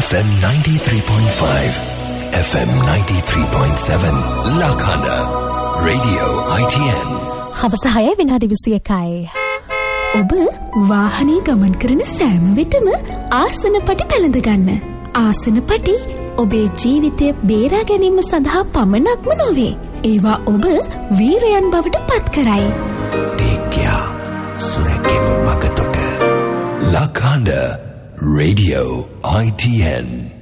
FM 93.5, FM 93.7, Lakanda, Radio ITN. හවස 6 විනාඩි 21යි. ඔබ වාහනේ ගමන් කරන සෑම විටම ආසනපටි පැළඳ ගන්න. ආසනපටි ඔබේ ජීවිතය බේරා ගැනීම සඳහා පමණක්ම නොවේ. ඒවා ඔබ වීරයන් බවට පත් කරයි. Take care. Surekin Makatote. Lakanda, Radio ITN.